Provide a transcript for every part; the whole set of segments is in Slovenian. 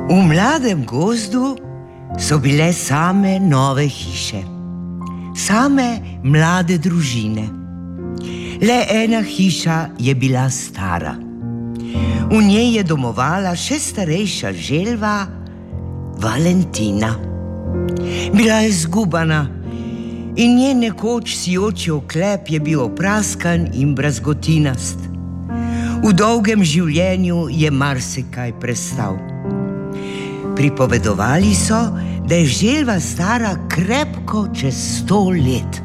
V mladem gozdu so bile same nove hiše, same mlade družine. Le ena hiša je bila stara. V njej je domovala še starejša želva Valentina. Bila je zgubana in njen nekoč sijoči oklep je bil opraskan in brazgotinast. V dolgem življenju je marsikaj prestal. Pripovedovali so, da je želva stara krepko čez 100 let.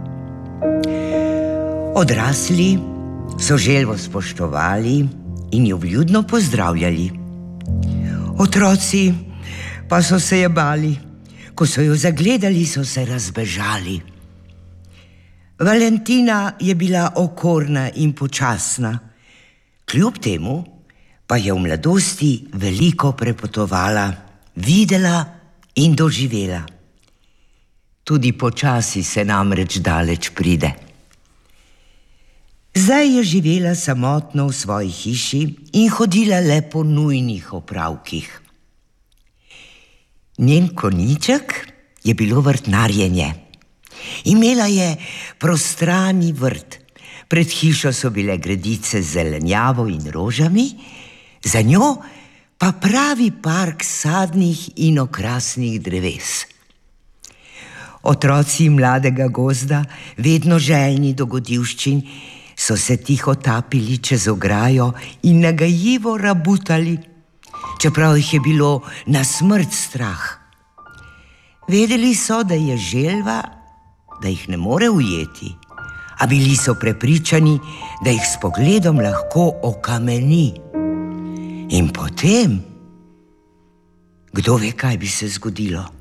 Odrasli so želvo spoštovali in jo vljudno pozdravljali. Otroci pa so se je bali. Ko so jo zagledali, so se razbežali. Valentina je bila okorna in počasna. Kljub temu pa je v mladosti veliko prepotovala, videla in doživela. Tudi počasi se namreč daleč pride. Zdaj je živela samotno v svoji hiši in hodila le po nujnih opravkih. Njen konjiček je bilo vrtnarjenje. Imela je prostrani vrt. Pred hišo so bile gredice z zelenjavo in rožami, za njo pa pravi park sadnih in okrasnih dreves. Otroci mladega gozda, vedno željni dogodivščin, so se tihotapili čez ograjo in nagajivo rabutali, čeprav jih je bilo na smrt strah. Vedeli so, da je želva, da jih ne more ujeti, a bili so prepričani, da jih s pogledom lahko okameni. In potem, kdo ve, kaj bi se zgodilo.